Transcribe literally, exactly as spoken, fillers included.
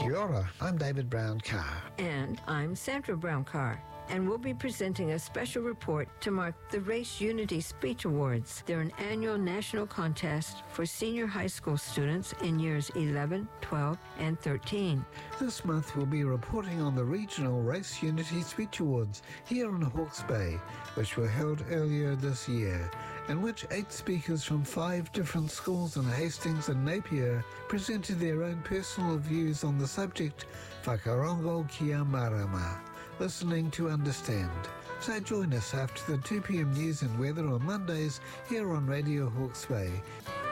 Kia ora, I'm David Brown-Carr. And I'm Sandra Brown-Carr. And we'll be presenting a special report to mark the Race Unity Speech Awards. They're an annual national contest for senior high school students in years eleven, twelve, and thirteen. This month we'll be reporting on the regional Race Unity Speech Awards here in Hawke's Bay, which were held earlier this year, in which eight speakers from five different schools in Hastings and Napier presented their own personal views on the subject Whakarongo Kia Marama. Listening to understand. So join us after the two p.m. news and weather on Mondays here on Radio Hawke's Bay.